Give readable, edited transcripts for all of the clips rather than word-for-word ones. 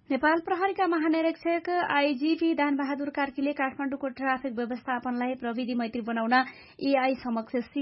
नेपाल प्रहरीका महानिरीक्षक आईजीपी दानबहादुर कार्कीले काठमाडौँको ट्राफिक व्यवस्थापनलाई प्रविधि मैत्री बनाउन एआई समक्ष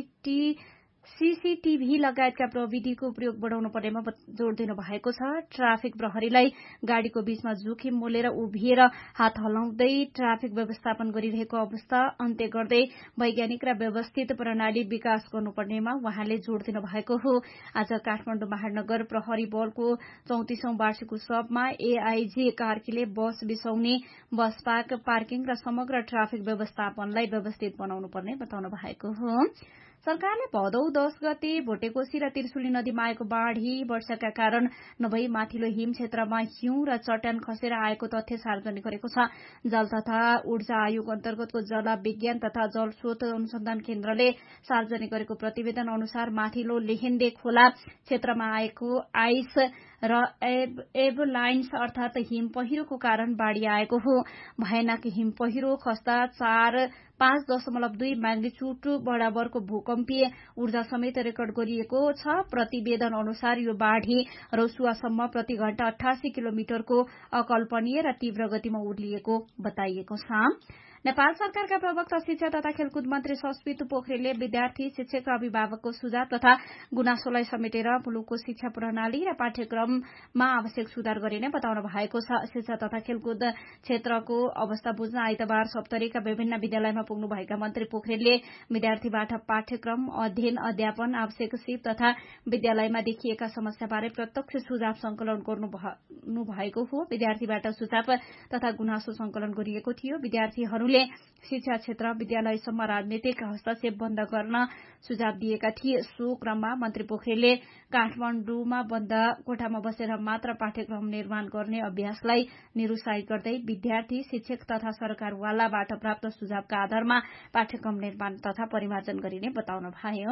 सीसीटीभी लगायतका प्रविधिको प्रयोग बढ़ाउनु पर्नेमा जोड़ दिनु भएको छ। ट्राफिक प्रहरीलाई गाड़ीको बीचमा जोखिम मोलेर उभिएर हात हलाउँदै ट्राफिक व्यवस्थापन गरिरहेको अवस्था अन्त्य गर्दै वैज्ञानिक र व्यवस्थित प्रणाली विकास गर्नुपर्नेमा उहाँले जोड़ दिनु भएको हो। आज काठमाडौँ महानगर प्रहरी बलको 34औं वार्षिक उत्सवमा एआईजी कार्कीले बस बिसाउने, बस पार्किङ र समग्र ट्राफिक व्यवस्थापनलाई व्यवस्थित बनाउनु पर्ने बताउनु भएको हो। सरकारले भदौ 10 गते भोटेकोशी र त्रिशुली नदीमा आएको बाढ़ी वर्षाका कारण नभई माथिल्लो हिम क्षेत्रमा हिउँ र चट्यान खसेर आएको तथ्य सार्वजनिक गरेको छ। जल तथा ऊर्जा आयोग अन्तर्गतको जल विज्ञान तथा जल स्रोत अनुसन्धान केन्द्रले सार्वजनिक गरेको प्रतिवेदन अनुसार माथिल्लो लेहेन्दे खोला क्षेत्रमा आएको आइस र एभलाइन्स अर्थात हिम पहिरोको कारण बाढ़ी आएको हो। भयानक हिम पहिरो खस्दा 5.2 म्याग्निच्युड बराबरको भूकम्पीय ऊर्जा समेत रेकर्ड गरिएको छ। प्रतिवेदन अनुसार यो बाढ़ी रसुवासम्म प्रति घण्टा 88 किलोमिटरको अकल्पनीय र तीव्र गतिमा उर्लिएको बताइएको छ। नेपाल सरकारका प्रवक्ता शिक्षा तथा खेलकुद मन्त्री सस्मित पोखरेलले विद्यार्थी, शिक्षक र अभिभावकको सुझाव तथा गुनासोलाई समेटेर मुलुकको शिक्षा प्रणाली र पाठ्यक्रममा आवश्यक सुधार गरिने बताउनु भएको छ। शिक्षा तथा खेलकुद क्षेत्रको अवस्था बुझ्न आइतबार सप्तरीका विभिन्न विद्यालयमा पुग्नुभएका मन्त्री पोखरेलले विद्यार्थीबाट पाठ्यक्रम, अध्ययन, अध्यापन, आवश्यक सिप तथा विद्यालयमा देखिएका समस्याबारे प्रत्यक्ष सुझाव संकलन गर्नु भएको हो। विद्यार्थीबाट सुझाव तथा गुनासो संकलन गरिएको थियो। विद्यार्थीहरूले शिक्षा क्षेत्र, विद्यालयसम्म राजनीतिक हस्तक्षेप बन्द गर्न सुझाव दिएका थिए। सो क्रममा मन्त्री पोखरेलले काठमाडौँमा बन्द कोठामा बसेर मात्र पाठ्यक्रम निर्माण गर्ने अभ्यासलाई निरुत्साहित गर्दै विद्यार्थी, शिक्षक तथा सरकारवालाबाट प्राप्त सुझावका आधारमा पाठ्यक्रम निर्माण तथा परिमार्जन गरिने बताउनु भयो।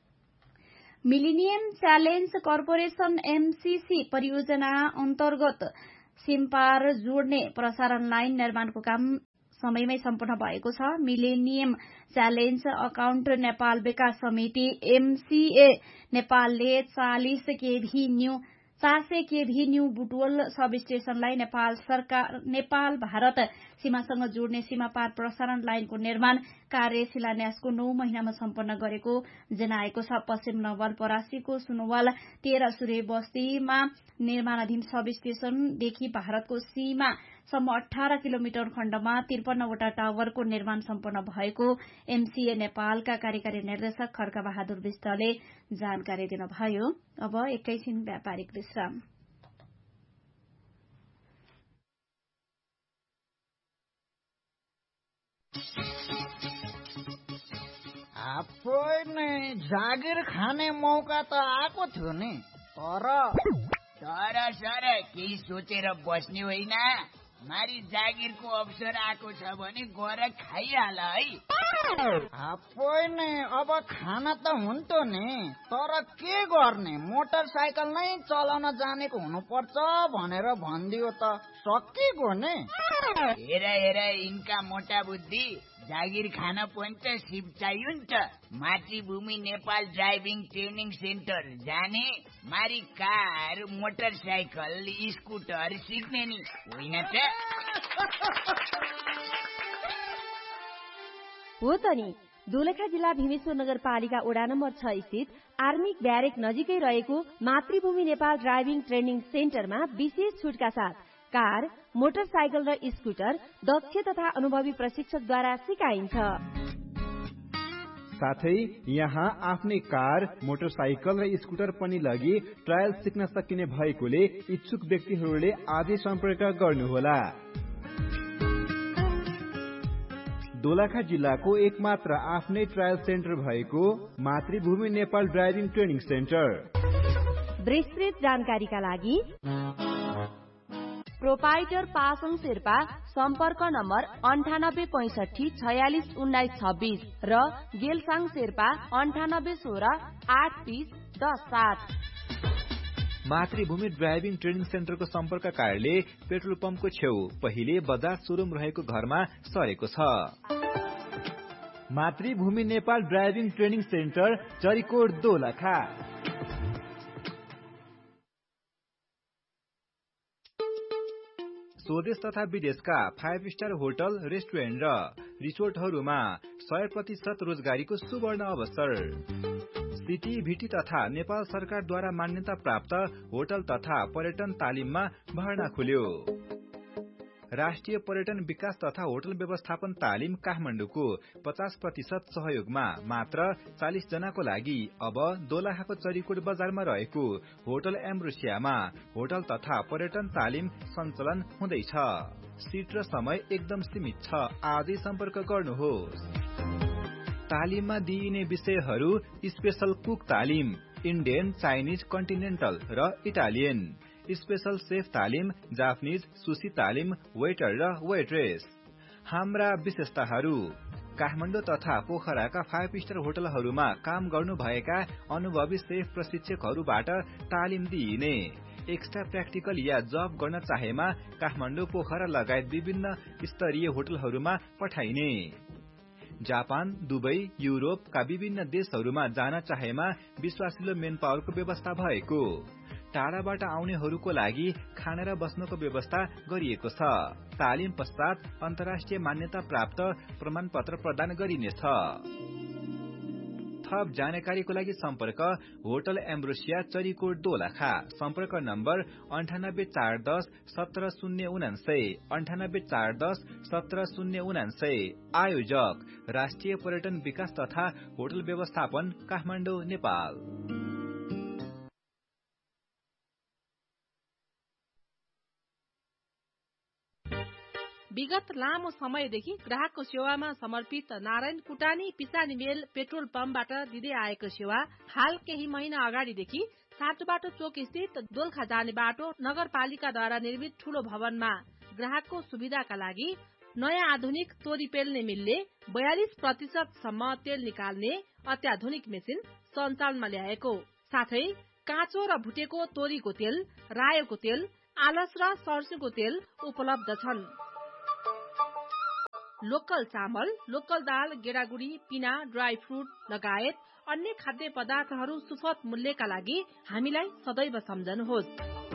मिलेनियम च्यालेन्ज कर्पोरेशन एमसीसी परियोजना अन्तर्गत सिमपार जोड्ने प्रसारण लाइन निर्माणको काम समयमै सम्पन्न भएको छ। मिलेनियम च्यालेन्ज अकाउन्ट नेपाल विकास समिति एमसीए नेपालले 400 केभी न्यू बुटवल सब स्टेशनलाई नेपाल भारत सीमासँग जोड्ने सीमापार प्रसारण लाइनको निर्माण कार्य शिलान्यासको 9 महिनामा सम्पन्न गरेको जनाएको छ। पश्चिम नवलपरासीको सुनवाल 13 सूर्य बस्तीमा निर्माणाधीन सब स्टेशनदेखि भारतको सीमासम्म 18 किलोमिटर खण्डमा 53 वटा टावरको निर्माण सम्पन्न भएको एमसीए नेपालका कार्यकारी निर्देशक खड्का बहादुर विष्टले जानकारी दिनुभयो। अब एकैछिन व्यापारिक विश्राम। जागिर खाने मौका त आएको थियो नि, तर सर केही सोचेर बस्ने होइन। मारी जागिरको अवसर आएको छ भने गएर खाइहाल है। अब खान त हुन्थ्यो नि, तर के गर्ने, मोटरसाइकल नै चलाउन जानेको हुनुपर्छ भनेर भनिदियो त सकिगयो नि। हेर यिनका मोटा बुद्धि, जागिर खान पनि त सिप चाहियो नि त। मातृभूमि नेपाल ड्राइभिङ ट्रेनिङ सेन्टर जाने, मारी कार, मोटरसाइकल, स्कुटर सिक्ने नि होइन त। हो त नि। दोलखा जिल्ला भीमेश्वर नगरपालिका वडा नम्बर 6 स्थित आर्मी ब्यारेक नजिकै रहेको मातृभूमि नेपाल ड्राइभिङ ट्रेनिङ सेन्टरमा विशेष छुटका साथ कार, मोटरसाइकल र स्कुटर दक्ष तथा अनुभवी प्रशिक्षकद्वारा सिकाइन्छ। साथै यहाँ आफ्नै कार, मोटरसाइकल र स्कुटर पनि लगी ट्रायल सिक्न सकिने भएकोले इच्छुक व्यक्तिहरूले आजै सम्पर्क गर्नुहोला। दोलखा जिल्लाको एकमात्र आफ्नै ट्रायल सेन्टर भएको मातृभूमि नेपाल ड्राइभिङ ट्रेनिङ सेन्टर। विस्तृत जानकारीका लागि प्रोपाइटर पासङ शेर्पा सम्पर्क नम्बर 9865461926 र गेलसाङ शेर्पा 98168307। मातृभूमि ड्राइभिङ ट्रेनिङ सेन्टरको सम्पर्क कार्यालय पेट्रोल पम्पको छेउ पहिले बजार सोरुम रहेको घरमा सरेको छ। मातृभूमि Nepal driving training centre, Charikot, Dolakha. स्वदेश तथा विदेशका 5 स्टार होटल, रेस्टुरेन्ट र रिसोर्टहरूमा 100% रोजगारीको सुवर्ण अवसर। सिटी भिटी तथा नेपाल सरकारद्वारा मान्यता प्राप्त होटल तथा पर्यटन तालिममा भर्ना खुल्यो। राष्ट्रिय पर्यटन विकास तथा होटल व्यवस्थापन तालिम काठमाडौँको 50% सहयोगमा मात्र 40 जनाको लागि अब दोलखाको चरीकोट बजारमा रहेको होटल एम्ब्रोसियामा होटल तथा पर्यटन तालिम सञ्चालन हुँदैछ। सीट र समय एकदम सीमित छ। आजै सम्पर्क गर्नुहोस्। तालिममा दिइने विषयहरू स्पेशल कुक तालिम, इन्डियन, चाइनिज, कन्टिनेन्टल र इटालियन, स्पेशल सेफ तालिम, जापानिज, सुशी तालिम, वेटर र वेट्रेस। हाम्रा विशेषताहरू: काठमाडौँ तथा पोखराका 5 स्टार होटलहरूमा काम गर्नुभएका अनुभवी सेफ प्रशिक्षकहरूबाट तालिम दिइने। एक्स्ट्रा प्र्याक्टिकल या जब गर्न चाहेमा काठमाडौँ, पोखरा लगायत विभिन्न स्तरीय होटलहरूमा पठाइने। जापान, दुबई, युरोपका विभिन्न देशहरूमा जान चाहेमा विश्वासिलो मेन पावरको व्यवस्था भएको। टाढाबाट आउनेहरूको लागि खाना र बस्नको व्यवस्था गरिएको छ। तालिम पश्चात अन्तर्राष्ट्रिय मान्यता प्राप्त प्रमाणपत्र प्रदान गरिनेछ। थप जानकारीको लागि सम्पर्क होटल एम्ब्रोसिया, चरीकोट, दोलखा। सम्पर्क नम्बर 9841 17099 9841 17099। आयोजक राष्ट्रिय पर्यटन विकास तथा होटल व्यवस्थापन, काठमाडौँ, नेपाल। विगत लामो समयदेखि ग्राहकको सेवामा समर्पित नारायण कुटानी पिसानी मेल पेट्रोल पम्पबाट दिँदै आएको सेवा हाल केही महिना अगाडिदेखि साटोबाटो चोक स्थित दोलखा जाने बाटो नगरपालिकाद्वारा निर्मित ठूलो भवनमा ग्राहकको सुविधाका लागि नयाँ आधुनिक तोरी पेल्ने मिलले 42% सम्म तेल निकाल्ने अत्याधुनिक मेसिन सञ्चालनमा ल्याएको साथै काँचो र भुटेको तोरीको तेल, रायोको तेल, आलस र सर्स्युको तेल उपलब्ध छन्। लोकल चामल, लोकल दाल, गेडागुडी, पिना, ड्राई फ्रुट लगायत अन्य खाद्य पदार्थहरू सुपथ मूल्यका लागि हामीलाई सदैव सम्झनुहोस्।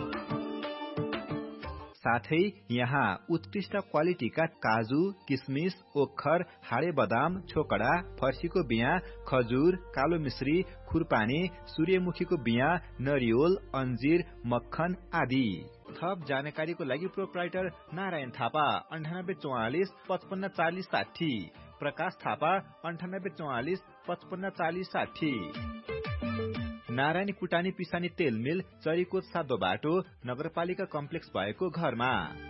साथै यहाँ उत्कृष्ट क्वालिटीका काजु, किसमिस, ओखर, हाडे बदाम, छोकडा, फर्सीको बिया, खजुर, कालो मिश्री, खुरपानी, सूर्यमुखीको बिया, नरिवल, अन्जीर, मक्खन आदि। थप जानकारीको लागि प्रोप्राइटर नारायण थापा 9844 55 40 60, प्रकाश थापा 9844 55 40 60। नारायण कुटानी पिसानी तेल मिल, चरीकोट सातो बाटो, नगरपालिका कम्प्लेक्स भएको घरमा।